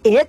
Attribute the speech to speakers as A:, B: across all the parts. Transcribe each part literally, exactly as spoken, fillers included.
A: it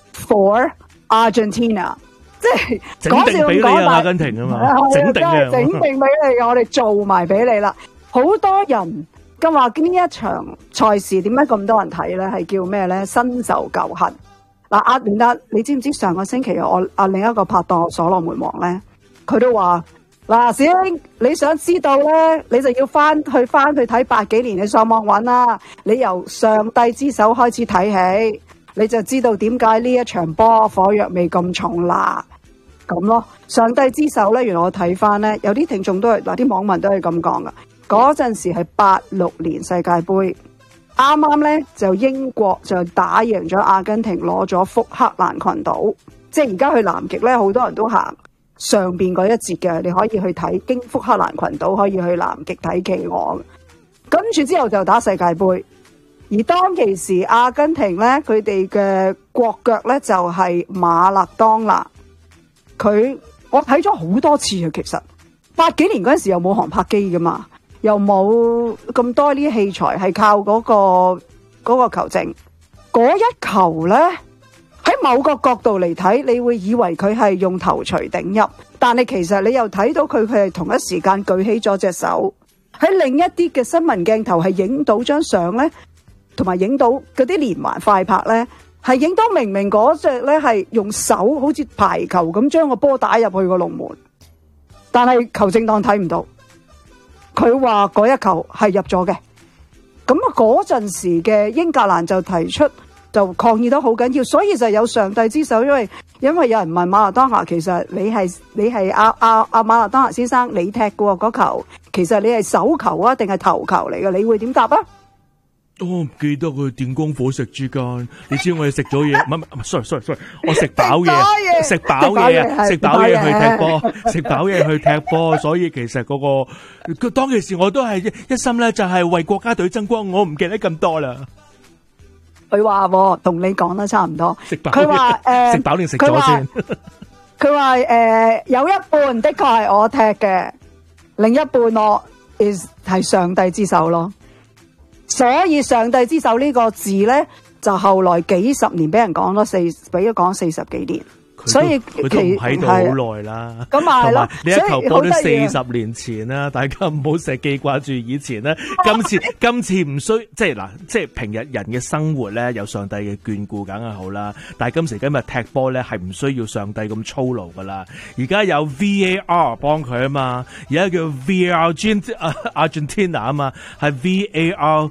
A: for Argentina， 即係
B: 整定俾你啊，阿根廷啊嘛，整定嘅，
A: 整定俾你，我哋做埋俾你啦。好多人咁話呢一場賽事點解咁多人睇咧？係叫咩咧？新仇舊恨。嗱，阿連達，你知唔知上個星期我阿另一個拍檔所羅門王咧，佢都話嗱，師兄你想知道咧，你就要翻去翻去睇八幾年，你上網揾啦。你由上帝之手開始睇起，你就知道點解呢一場波火藥味咁重啦。咁咯，上帝之手咧，原來我睇翻咧，有啲聽眾都係嗱，啲網民都係咁講噶。嗰陣時係八六年世界盃。啱啱咧就英國就打贏咗阿根廷，攞咗福克蘭群島。即係而家去南極咧，好多人都行上邊嗰一節嘅，你可以去睇經福克蘭群島，可以去南極睇企鵝。跟住之後就打世界盃，而當其時阿根廷咧，佢哋嘅國腳咧就係馬勒當拿。佢我睇咗好多次啊，其實八幾年嗰陣時又冇航拍機噶嘛。又冇咁多呢啲器材，係靠嗰、嗰個嗰、嗰個球證。嗰一球呢，喺某個角度嚟睇，你會以為佢係用頭槌頂入，但係其實你又睇到佢佢係同一時間舉起咗隻手。喺另一啲嘅新聞鏡頭係影到張相呢，同埋影到嗰啲連環快拍呢，係影到明明嗰隻呢係用手好似排球咁將個波打入去個龍門，但係球證當睇唔到。佢話嗰一球係入咗嘅，咁啊嗰陣時嘅英格蘭就提出就抗議得好緊要，所以就有上帝之手，因為因為有人問馬勒當拿，其實你係你係阿阿阿馬勒當拿先生，你踢過嗰球，其實你係手球啊定係頭球嚟嘅？你會點答啊？
B: 我唔記得佢電光火石之間，你知我哋食咗嘢，唔係唔係 sorry sorry sorry，我食飽嘢，食飽嘢啊，食飽嘢去踢波，食飽嘢去踢波，所以其實嗰、那個當其時我都係一一心咧，就係為國家隊爭光，我唔記得咁多啦。
A: 佢話同你講得差唔多，
B: 食飽，
A: 佢話誒，
B: 食飽定食咗先。
A: 佢話誒，有一半的確係我踢嘅，另一半我 is 係上帝之手咯。所以上帝之手呢個字咧，就後來幾十年俾人講咗四，俾咗講四十幾年。所以
B: 佢都唔喺度好耐啦。
A: 咁咪係咯，
B: 呢一球波都四十年前啦，大家唔好成日記掛住以前啦。今次今次唔需即係嗱，即係平日人嘅生活咧，有上帝嘅眷顧梗係好啦。但係今時今日踢波咧係唔需要上帝咁粗魯噶啦。而家有 V A R 幫佢啊嘛，而家叫 V A R Argentina 啊嘛，係 V A R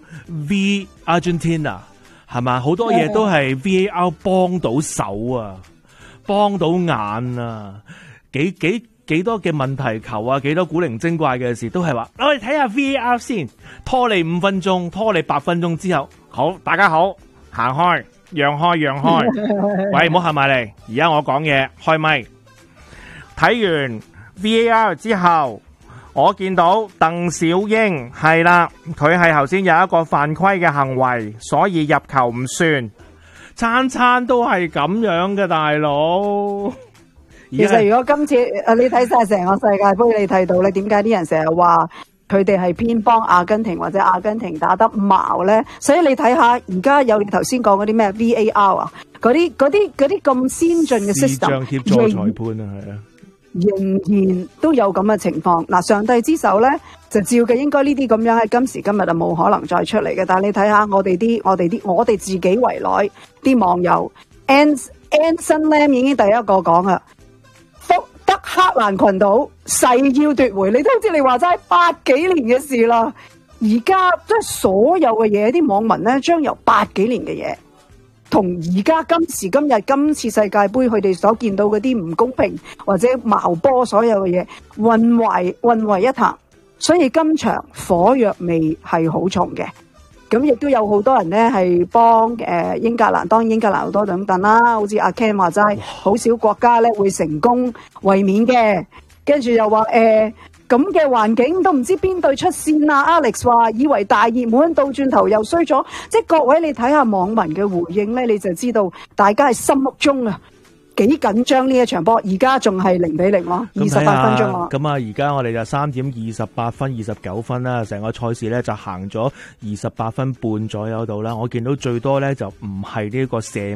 B: V Argentina 係嘛，好多嘢都係 V A R 幫到手啊。幫到眼啊！幾幾幾多嘅問題球啊，幾多古靈精怪嘅事都係話，我哋睇下 V A R 先，拖你五分鐘，拖你八分鐘之後，好，大家好，行開，讓開，讓開，喂，唔好行埋嚟，而家我講嘢，開咪。睇完 V A R 之後，我見到鄧小英係啦，佢係頭先有一個犯規嘅行為，所以入球唔算。餐餐都係咁樣嘅，大佬。
A: 其實如果今次誒你睇晒成個世界盃，你睇到咧，點解啲人成日話佢哋係偏幫阿根廷或者阿根廷打得矛咧？所以你睇下而家有你頭先講嗰啲咩 V A R 啊，嗰啲嗰啲嗰啲咁先進嘅 system，
B: 協助裁判啊，係啊。
A: 仍然都有咁嘅情況。嗱，上帝之手咧就照嘅，應該呢啲咁樣喺今時今日就冇可能再出嚟嘅。但係你睇下我哋啲我哋啲我哋自己圍內啲網友 Anson Lam 已經第一個講啦，福德克蘭群島誓要奪回，你都知你話齋八幾年嘅事啦。而家即係所有嘅嘢，啲網民咧將由八幾年嘅嘢同而家今時今日今次世界盃佢哋所見到嗰啲唔公平或者矛波所有嘅嘢混為混為一談，所以今場火藥味係好重嘅。咁亦都有好多人咧係幫誒英格蘭，當然英格蘭好多等等啦，好似阿 Ken 話齋，好少國家咧會成功衛冕嘅，跟住又話誒咁嘅環境都唔知邊隊出線啊 Alex 話以為大熱門，到轉頭又衰咗，即係各位你睇下網民嘅回應咧，你就知道大家係心目中啊幾緊張呢一場波，而家仲係零比零咯，二十八分鐘咯。
B: 咁啊，而家我哋就三點二十八分、二十九分啦，成個賽事咧就行咗二十八分半左右度啦。我見到最多咧就唔係呢個射